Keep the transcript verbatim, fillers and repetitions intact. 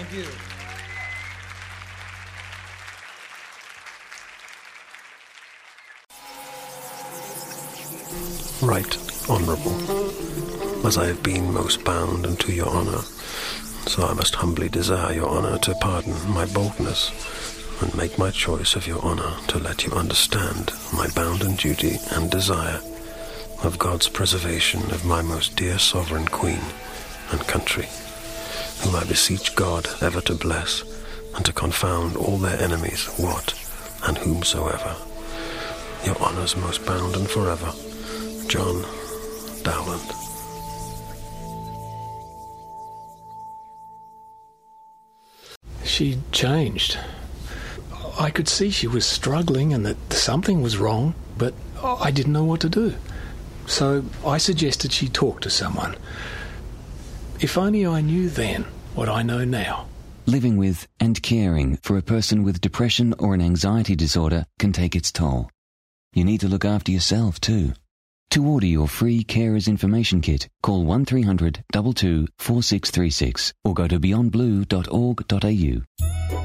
Thank you. Right, Honourable, as I have been most bound unto your honour, so I must humbly desire your honour to pardon my boldness, and make my choice of your honour to let you understand my bounden duty and desire of God's preservation of my most dear sovereign Queen and country, whom I beseech God ever to bless, and to confound all their enemies, what and whomsoever. Your honour's most bounden forever, John Dowland. She changed. I could see she was struggling and that something was wrong, but I didn't know what to do. So I suggested she talk to someone. If only I knew then what I know now. Living with and caring for a person with depression or an anxiety disorder can take its toll. You need to look after yourself too. To order your free Carers Information Kit, call one three hundred two two four six three six or go to beyond blue dot org dot a u.